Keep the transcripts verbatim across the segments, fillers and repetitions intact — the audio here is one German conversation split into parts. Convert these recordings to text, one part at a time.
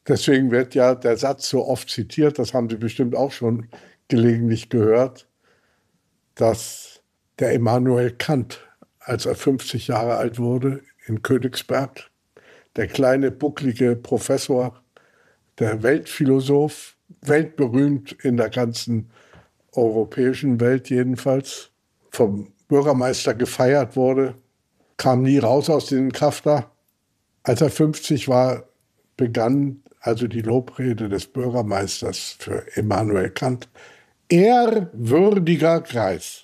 Deswegen wird ja der Satz so oft zitiert, das haben Sie bestimmt auch schon gelegentlich gehört, dass der Immanuel Kant, als er fünfzig Jahre alt wurde, in Königsberg, der kleine, bucklige Professor, der Weltphilosoph, weltberühmt in der ganzen europäischen Welt jedenfalls, vom Bürgermeister gefeiert wurde, kam nie raus aus diesem Kafter. Als er fünfzig war, begann also die Lobrede des Bürgermeisters für Immanuel Kant. Ehrwürdiger Greis.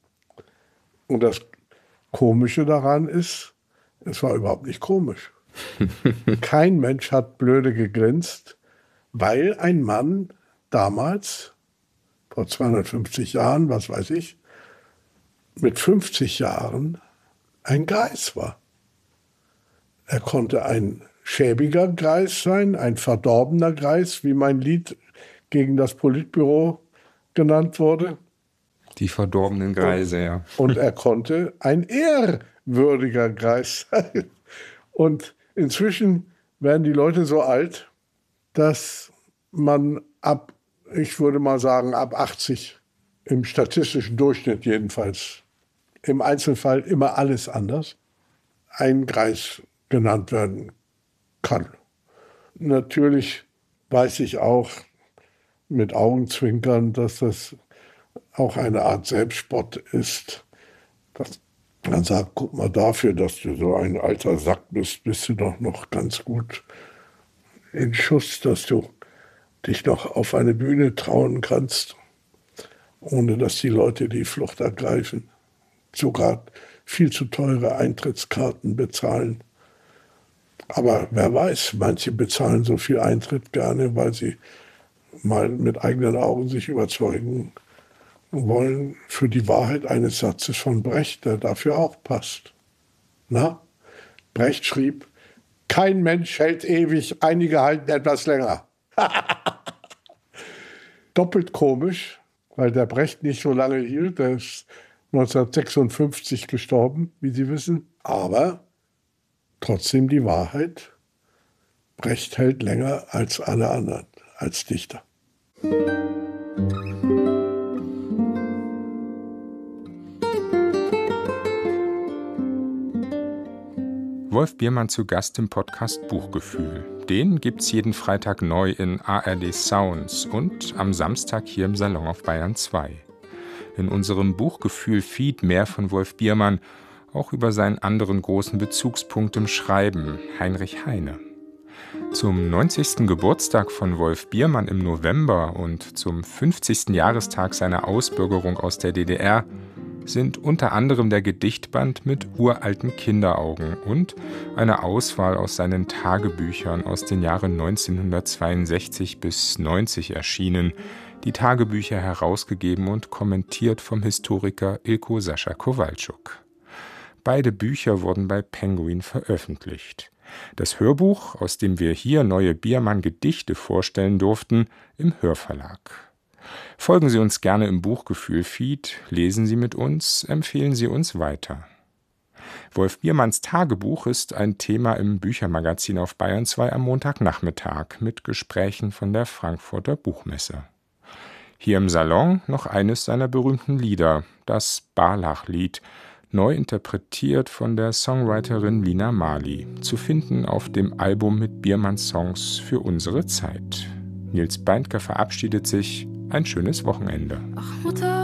Und das Komische daran ist, es war überhaupt nicht komisch. Kein Mensch hat blöde gegrinst, weil ein Mann damals, vor zweihundertfünfzig Jahren, was weiß ich, mit fünfzig Jahren ein Greis war. Er konnte ein schäbiger Greis sein, ein verdorbener Greis, wie mein Lied gegen das Politbüro genannt wurde. Die verdorbenen Greise, und, ja. Und er konnte ein ehrwürdiger Greis sein. Und inzwischen werden die Leute so alt, dass man ab, ich würde mal sagen, ab achtzig, im statistischen Durchschnitt jedenfalls, im Einzelfall immer alles anders, ein Greis genannt werden kann. Natürlich weiß ich auch mit Augenzwinkern, dass das auch eine Art Selbstspott ist. Dass man sagt, guck mal, dafür, dass du so ein alter Sack bist, bist du doch noch ganz gut in Schuss, dass du dich noch auf eine Bühne trauen kannst, ohne dass die Leute die Flucht ergreifen. Sogar viel zu teure Eintrittskarten bezahlen. Aber wer weiß, manche bezahlen so viel Eintritt gerne, weil sie mal mit eigenen Augen sich überzeugen wollen für die Wahrheit eines Satzes von Brecht, der dafür auch passt. Na? Brecht schrieb, kein Mensch hält ewig, einige halten etwas länger. Doppelt komisch, weil der Brecht nicht so lange hielt, der ist neunzehnhundertsechsundfünfzig gestorben, wie Sie wissen. Aber trotzdem die Wahrheit, Brecht hält länger als alle anderen, als Dichter. Wolf Biermann zu Gast im Podcast Buchgefühl. Den gibt's jeden Freitag neu in A R D Sounds und am Samstag hier im Salon auf Bayern zwei. In unserem Buchgefühl-Feed mehr von Wolf Biermann, auch über seinen anderen großen Bezugspunkt im Schreiben, Heinrich Heine. Zum neunzigsten Geburtstag von Wolf Biermann im November und zum fünfzigsten Jahrestag seiner Ausbürgerung aus der D D R sind unter anderem der Gedichtband mit uralten Kinderaugen und eine Auswahl aus seinen Tagebüchern aus den Jahren neunzehnhundertzweiundsechzig bis neunzig erschienen, die Tagebücher herausgegeben und kommentiert vom Historiker Ilko Sascha Kowalczuk. Beide Bücher wurden bei Penguin veröffentlicht. Das Hörbuch, aus dem wir hier neue Biermann-Gedichte vorstellen durften, im Hörverlag. Folgen Sie uns gerne im Buchgefühl-Feed, lesen Sie mit uns, empfehlen Sie uns weiter. Wolf Biermanns Tagebuch ist ein Thema im Büchermagazin auf Bayern zwei am Montagnachmittag mit Gesprächen von der Frankfurter Buchmesse. Hier im Salon noch eines seiner berühmten Lieder, das Barlach-Lied, neu interpretiert von der Songwriterin Lina Marley, zu finden auf dem Album mit Biermanns Songs für unsere Zeit. Nils Beindker verabschiedet sich. Ein schönes Wochenende. Ach, Mutter.